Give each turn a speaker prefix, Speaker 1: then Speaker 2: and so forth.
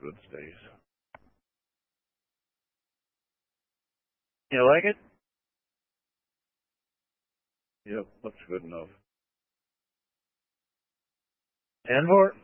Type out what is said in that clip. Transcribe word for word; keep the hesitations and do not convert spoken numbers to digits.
Speaker 1: good, Stace.
Speaker 2: You like it?
Speaker 1: Yep, looks good enough.
Speaker 2: ten four.